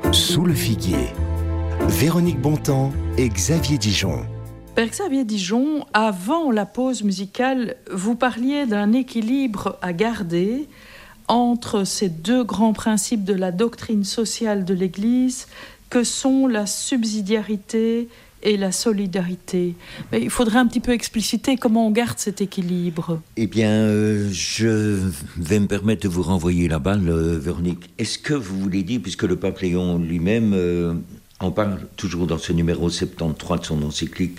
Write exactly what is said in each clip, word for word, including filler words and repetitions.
Sous le figuier, Véronique Bontemps et Xavier Dijon. Père Xavier Dijon, avant la pause musicale, vous parliez d'un équilibre à garder entre ces deux grands principes de la doctrine sociale de l'Église que sont la subsidiarité et la solidarité. Mais il faudrait un petit peu expliciter comment on garde cet équilibre. Eh bien, euh, je vais me permettre de vous renvoyer la balle, euh, Véronique. Est-ce que vous voulez dire, puisque le pape Léon lui-même euh, en parle toujours dans ce numéro soixante-treize de son encyclique,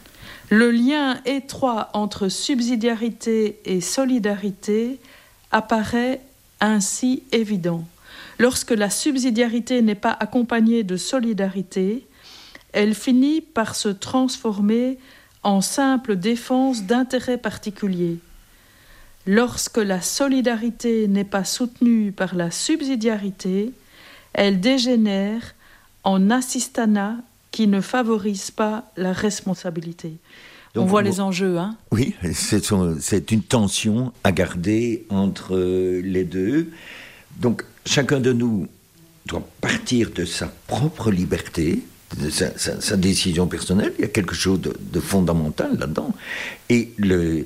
le lien étroit entre subsidiarité et solidarité apparaît ainsi évident. Lorsque la subsidiarité n'est pas accompagnée de solidarité, elle finit par se transformer en simple défense d'intérêts particuliers. Lorsque la solidarité n'est pas soutenue par la subsidiarité, elle dégénère en assistanat qui ne favorise pas la responsabilité. Donc, on voit bon, les enjeux, hein ? Oui, c'est, son, c'est une tension à garder entre les deux. Donc, chacun de nous doit partir de sa propre liberté, de sa, sa, sa décision personnelle. Il y a quelque chose de, de fondamental là-dedans. Et le,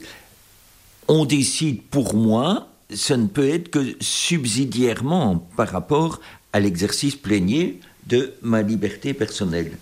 on décide pour moi, ça ne peut être que subsidiairement par rapport à l'exercice plénier de ma liberté personnelle.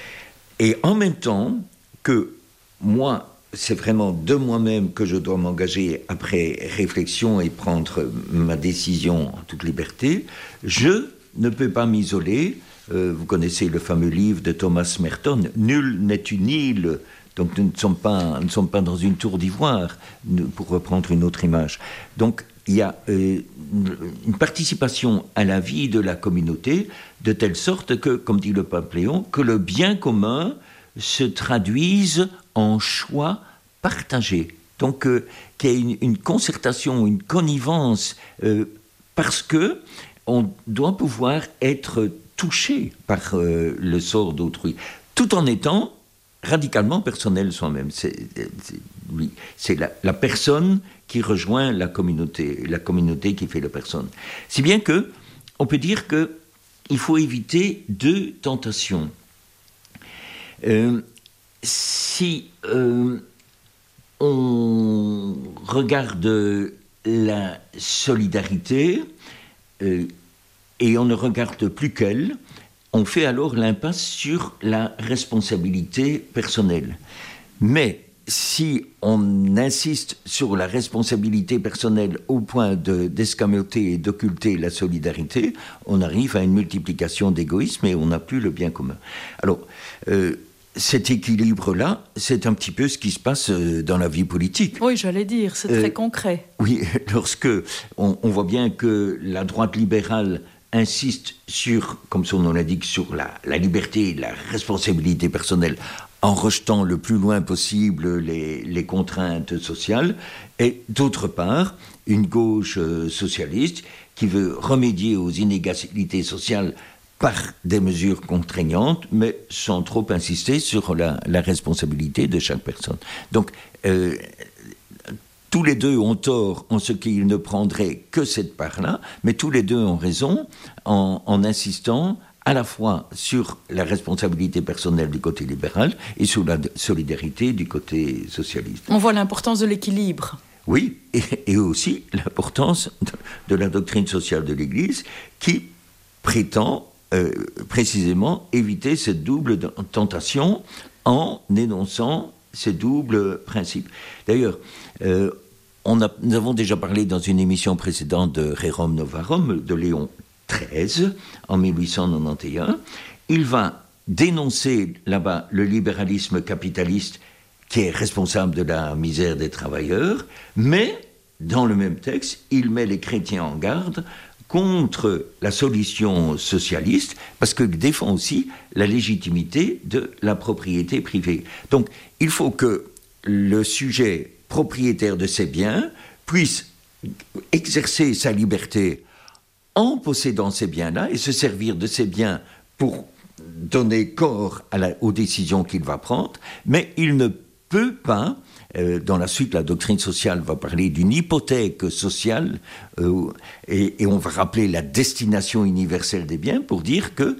Et en même temps que moi, c'est vraiment de moi-même que je dois m'engager après réflexion et prendre ma décision en toute liberté, je ne peux pas m'isoler. Euh, vous connaissez le fameux livre de Thomas Merton, « Nul n'est une île », donc nous ne sommes pas, nous ne sommes pas dans une tour d'ivoire, pour reprendre une autre image. Donc il y a euh, une participation à la vie de la communauté, de telle sorte que, comme dit le pape Léon, que le bien commun se traduise en choix partagés. Donc euh, qu'il y ait une, une concertation, une connivence, euh, parce que on doit pouvoir être touché par euh, le sort d'autrui, tout en étant radicalement personnel soi-même. C'est, c'est, oui, c'est la, la personne qui rejoint la communauté, la communauté qui fait la personne. Si bien que on peut dire que il faut éviter deux tentations. Euh, si euh, on regarde la solidarité euh, et on ne regarde plus qu'elle, on fait alors l'impasse sur la responsabilité personnelle. Mais si on insiste sur la responsabilité personnelle au point de, d'escamoter et d'occulter la solidarité, on arrive à une multiplication d'égoïsme et on n'a plus le bien commun. Alors, euh, cet équilibre-là, c'est un petit peu ce qui se passe dans la vie politique. Oui, j'allais dire, c'est très euh, concret. Oui, lorsque on, on voit bien que la droite libérale insiste sur, comme son nom l'indique, sur la, la liberté et la responsabilité personnelle, en rejetant le plus loin possible les, les contraintes sociales, et d'autre part, une gauche euh, socialiste qui veut remédier aux inégalités sociales par des mesures contraignantes, mais sans trop insister sur la, la responsabilité de chaque personne. Donc, euh, tous les deux ont tort en ce qu'ils ne prendraient que cette part-là, mais tous les deux ont raison en, en insistant à la fois sur la responsabilité personnelle du côté libéral et sur la solidarité du côté socialiste. On voit l'importance de l'équilibre. Oui, et, et aussi l'importance de, de la doctrine sociale de l'Église qui prétend euh, précisément éviter cette double tentation en énonçant ces doubles principes. D'ailleurs, euh, on a, nous avons déjà parlé dans une émission précédente de Rerum Novarum, de Léon treize, en mille huit cent quatre-vingt-onze. Il va dénoncer là-bas le libéralisme capitaliste qui est responsable de la misère des travailleurs, mais dans le même texte, il met les chrétiens en garde contre la solution socialiste, parce qu'il défend aussi la légitimité de la propriété privée. Donc, il faut que le sujet propriétaire de ses biens puisse exercer sa liberté en possédant ces biens-là et se servir de ces biens pour donner corps à la, aux décisions qu'il va prendre, mais il ne peut pas, euh, dans la suite, la doctrine sociale va parler d'une hypothèque sociale, euh, et, et on va rappeler la destination universelle des biens pour dire que